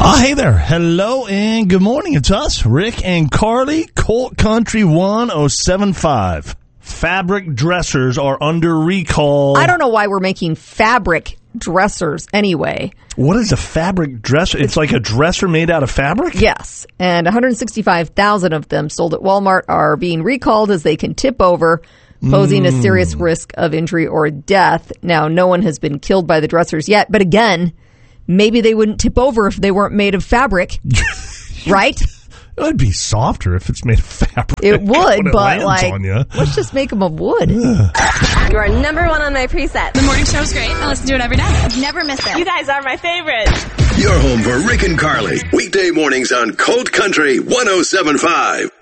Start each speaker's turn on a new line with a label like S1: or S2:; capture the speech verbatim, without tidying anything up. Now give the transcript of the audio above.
S1: Uh, hey there. Hello and good morning. It's us, Rick and Carly, Colt Country one oh seven five. Fabric dressers are under recall.
S2: I don't know why we're making fabric dressers anyway.
S1: What is a fabric dresser? It's, it's like a dresser made out of fabric?
S2: Yes. And one hundred sixty-five thousand of them sold at Walmart are being recalled as they can tip over, posing mm. a serious risk of injury or death. Now, no one has been killed by the dressers yet. But again, maybe they wouldn't tip over if they weren't made of fabric, right?
S1: It would be softer if it's made of fabric.
S2: It would,
S1: it
S2: but like, let's just make them of wood.
S3: You are number one on my preset.
S4: The morning show's great. I listen to it every day.
S3: Never miss it.
S4: You guys are my favorite.
S5: You're home for Rick and Carly. Weekday mornings on Colt Country one oh seven five.